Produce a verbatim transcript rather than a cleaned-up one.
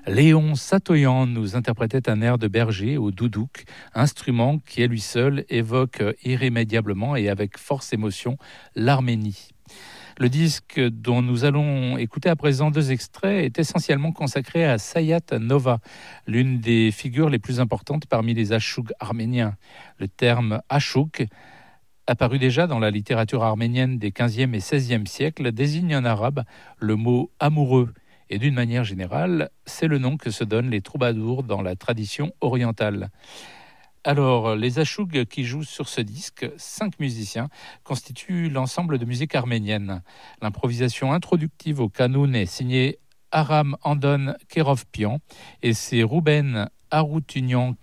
Léon Satoyan nous interprétait un air de berger au doudouk, instrument qui à lui seul évoque irrémédiablement et avec force émotion l'Arménie. Le disque dont nous allons écouter à présent deux extraits est essentiellement consacré à Sayat Nova, l'une des figures les plus importantes parmi les achougs arméniens. Le terme achoug, apparu déjà dans la littérature arménienne des quinzième et seizième siècles, désigne en arabe le mot amoureux. Et d'une manière générale, c'est le nom que se donnent les troubadours dans la tradition orientale. Alors, les achougs qui jouent sur ce disque, cinq musiciens, constituent l'ensemble de musique arménienne. L'improvisation introductive au kanoun est signée Aram Andon Kerovpian et c'est Rouben Aroutunian